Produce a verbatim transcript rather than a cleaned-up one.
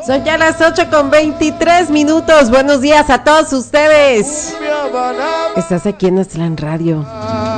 Son ya las ocho con veintitrés minutos. Buenos días a todos ustedes. Estás aquí en Aztlán Radio.